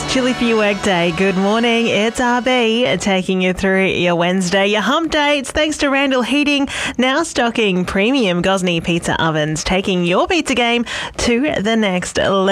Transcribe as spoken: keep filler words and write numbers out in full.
Chilly for your workday. Good morning. It's R B taking you through your Wednesday, your hump day. It's thanks to Randall Heating, now stocking premium Gosney pizza ovens, taking your pizza game to the next level.